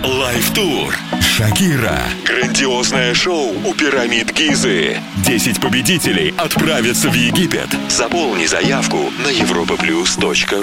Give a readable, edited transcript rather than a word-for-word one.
Live Tour. Шакира. Грандиозное шоу у пирамид Гизы. 10 победителей отправятся в Египет. Заполни заявку на europaplus.ru.